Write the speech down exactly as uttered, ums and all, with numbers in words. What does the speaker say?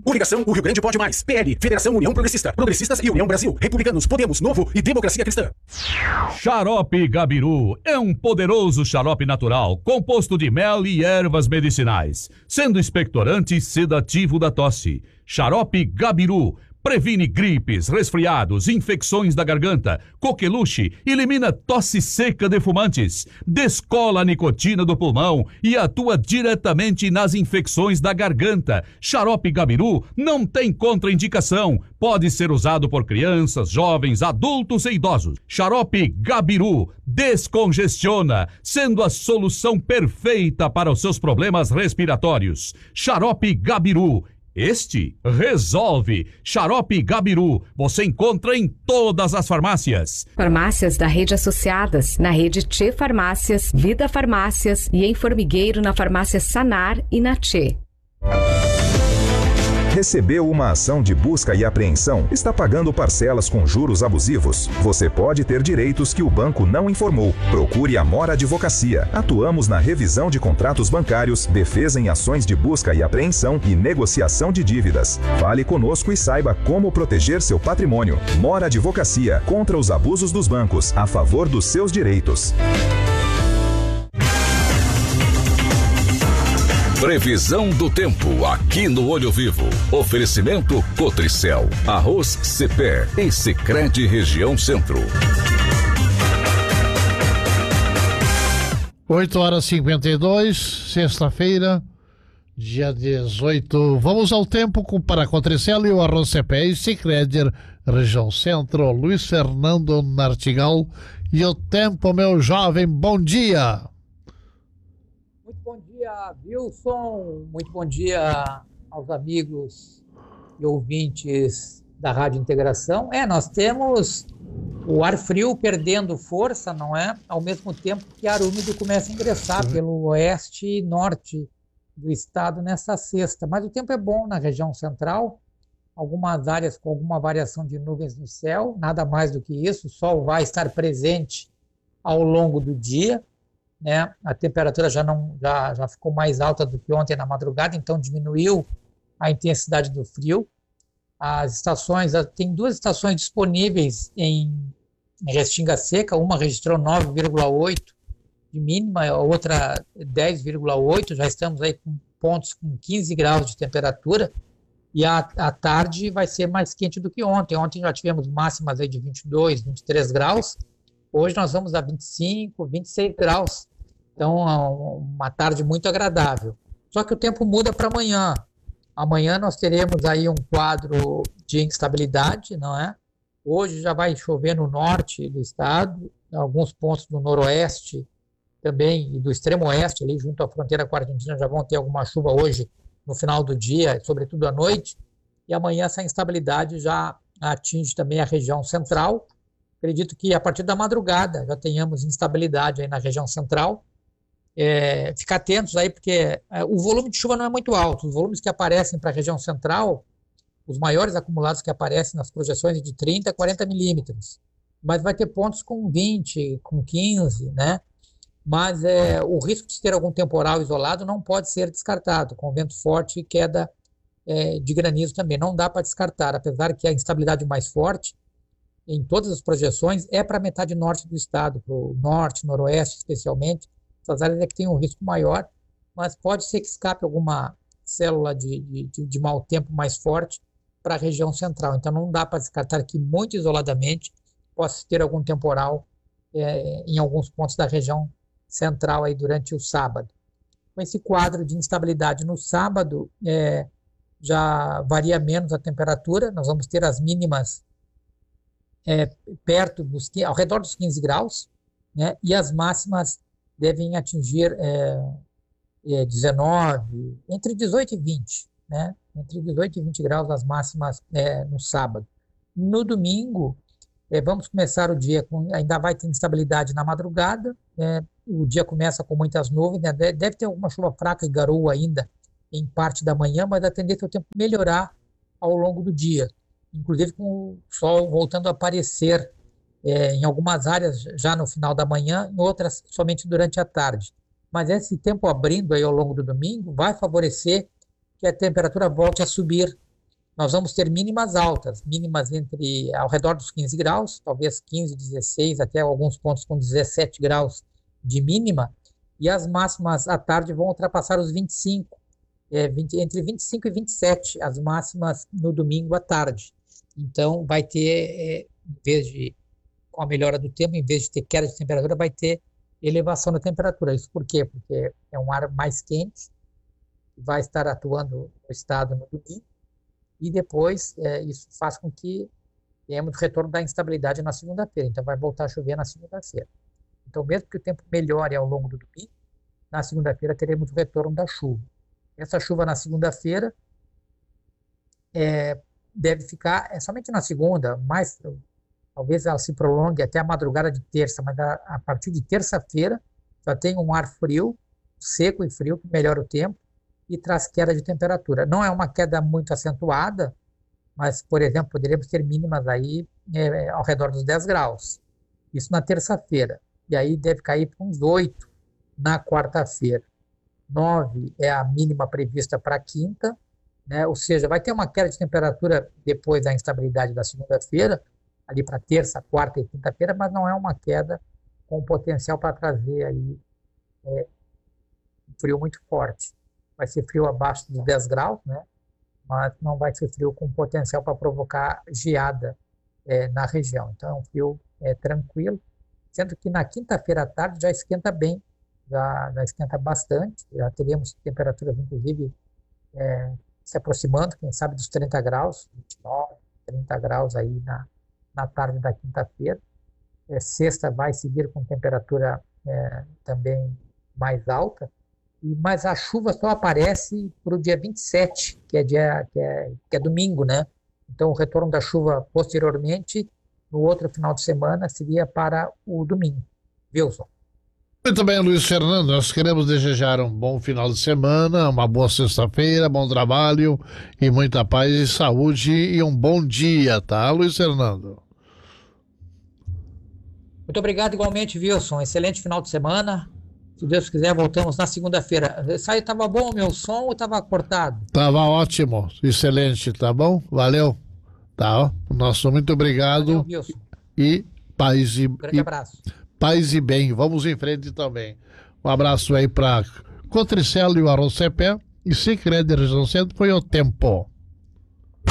Coligação O Rio Grande Pode Mais. P L, Federação União Progressista. Progressistas e União Brasil. Republicanos, Podemos, Novo e Democracia Cristã. Xarope Gabiru é um poderoso xarope natural, composto de mel e ervas medicinais, sendo expectorante e sedativo da tosse. Xarope Gabiru previne gripes, resfriados, infecções da garganta, coqueluche, elimina tosse seca de fumantes, descola a nicotina do pulmão e atua diretamente nas infecções da garganta. Xarope Gabiru não tem contraindicação. Pode ser usado por crianças, jovens, adultos e idosos. Xarope Gabiru descongestiona, sendo a solução perfeita para os seus problemas respiratórios. Xarope Gabiru. Este resolve. Xarope Gabiru você encontra em todas as farmácias. Farmácias da rede associadas, na rede Tchê Farmácias, Vida Farmácias e em Formigueiro na farmácia Sanar e na Tchê. Recebeu uma ação de busca e apreensão? Está pagando parcelas com juros abusivos? Você pode ter direitos que o banco não informou. Procure a Mora Advocacia. Atuamos na revisão de contratos bancários, defesa em ações de busca e apreensão e negociação de dívidas. Fale conosco e saiba como proteger seu patrimônio. Mora Advocacia, contra os abusos dos bancos, a favor dos seus direitos. Previsão do tempo aqui no Olho Vivo. Oferecimento Cotricel, Arroz Cepé e Sicredi Região Centro. oito horas e cinquenta e dois, sexta-feira, dia dezoito. Vamos ao tempo com, para a Cotricel e o Arroz Cepé e Sicredi Região Centro. Luiz Fernando Nartigal. E o tempo, meu jovem, bom dia. Bom dia, Wilson. Muito bom dia aos amigos e ouvintes da Rádio Integração. É, nós temos o ar frio perdendo força, não é? Ao mesmo tempo que ar úmido começa a ingressar uhum. pelo oeste e norte do estado nesta sexta. Mas o tempo é bom na região central, algumas áreas com alguma variação de nuvens no céu, nada mais do que isso. O sol vai estar presente ao longo do dia. Né? A temperatura já, não, já, já ficou mais alta do que ontem na madrugada, então diminuiu a intensidade do frio. As estações, tem duas estações disponíveis em Restinga Seca, uma registrou nove vírgula oito de mínima, a outra dez vírgula oito, já estamos aí com pontos com quinze graus de temperatura, e a, a tarde vai ser mais quente do que ontem. Ontem já tivemos máximas aí de vinte e dois, vinte e três graus, hoje nós vamos a vinte e cinco, vinte e seis graus. Então, uma tarde muito agradável. Só que o tempo muda para amanhã. Amanhã nós teremos aí um quadro de instabilidade, não é? Hoje já vai chover no norte do estado, em alguns pontos do noroeste também, e do extremo oeste, ali junto à fronteira com a Argentina, já vão ter alguma chuva hoje no final do dia, sobretudo à noite. E amanhã essa instabilidade já atinge também a região central. Acredito que a partir da madrugada já tenhamos instabilidade aí na região central. É, ficar atentos aí, porque é, o volume de chuva não é muito alto. Os volumes que aparecem para a região central, os maiores acumulados que aparecem nas projeções de trinta a quarenta milímetros. Mas vai ter pontos com vinte, com quinze, né? Mas é, o risco de ter algum temporal isolado não pode ser descartado, com vento forte e queda é, de granizo também. Não dá para descartar, apesar que a instabilidade mais forte em todas as projeções é para a metade norte do estado, para o norte, noroeste especialmente. Essas áreas é que tem um risco maior, mas pode ser que escape alguma célula de, de, de mau tempo mais forte para a região central. Então não dá para descartar que muito isoladamente possa ter algum temporal é, em alguns pontos da região central aí durante o sábado. Com esse quadro de instabilidade no sábado, é, já varia menos a temperatura, nós vamos ter as mínimas é, perto dos, ao redor dos quinze graus, né, e as máximas devem atingir é, é, dezenove, entre dezoito e vinte, né? Entre dezoito e vinte graus as máximas é, no sábado. No domingo, é, vamos começar o dia com, ainda vai ter instabilidade na madrugada, é, o dia começa com muitas nuvens, né? Deve ter alguma chuva fraca e garoa ainda em parte da manhã, mas a tendência é o tempo melhorar ao longo do dia, inclusive com o sol voltando a aparecer É, em algumas áreas já no final da manhã, em outras somente durante a tarde. Mas esse tempo abrindo aí ao longo do domingo vai favorecer que a temperatura volte a subir nós vamos ter mínimas altas, mínimas entre ao redor dos quinze graus, talvez quinze, dezesseis, até alguns pontos com dezessete graus de mínima, e as máximas à tarde vão ultrapassar os vinte e cinco, é, vinte, entre vinte e cinco e vinte e sete, as máximas no domingo à tarde. Então, vai ter, é, em vez de, com a melhora do tempo, em vez de ter queda de temperatura, vai ter elevação da temperatura. Isso por quê? Porque é um ar mais quente, vai estar atuando no estado no domingo, e depois é, isso faz com que tenhamos retorno da instabilidade na segunda-feira. Então, vai voltar a chover na segunda-feira. Então, mesmo que o tempo melhore ao longo do domingo, na segunda-feira teremos o retorno da chuva. Essa chuva na segunda-feira é, deve ficar, é somente na segunda, mas talvez ela se prolongue até a madrugada de terça, mas a, a partir de terça-feira já tem um ar frio, seco e frio, que melhora o tempo e traz queda de temperatura. Não é uma queda muito acentuada, mas, por exemplo, poderíamos ter mínimas aí é, ao redor dos dez graus. Isso na terça-feira. E aí deve cair para uns oito na quarta-feira. nove é a mínima prevista para a quinta, né? Ou seja, vai ter uma queda de temperatura depois da instabilidade da segunda-feira, ali para terça, quarta e quinta-feira, mas não é uma queda com potencial para trazer aí é, um frio muito forte. Vai ser frio abaixo dos dez graus, né? Mas não vai ser frio com potencial para provocar geada é, na região. Então é um frio é, tranquilo, sendo que na quinta-feira à tarde já esquenta bem, já, já esquenta bastante, já teríamos temperaturas, inclusive, é, se aproximando, quem sabe, dos trinta graus, vinte e nove, trinta graus aí na, na tarde da quinta-feira. É, sexta vai seguir com temperatura é, também mais alta, e, mas a chuva só aparece para o dia vinte e sete, que é, dia, que, é, que é domingo, né? Então o retorno da chuva posteriormente, no outro final de semana, seria para o domingo. Wilson. Muito bem, Luiz Fernando, nós queremos desejar um bom final de semana, uma boa sexta-feira, bom trabalho e muita paz e saúde e um bom dia, tá, Luiz Fernando? Muito obrigado igualmente, Wilson. Excelente final de semana. Se Deus quiser, voltamos na segunda-feira. Isso aí estava bom, meu som, ou estava cortado? Tava ótimo, excelente, tá bom? Valeu. Tá, ó. Nosso muito obrigado. Valeu, Wilson. E paz e, Um grande e abraço. paz e bem. Vamos em frente também. Um abraço aí para Cotricelo e o Arroz Cepé e Sicredi Região Centro. Foi o tempo.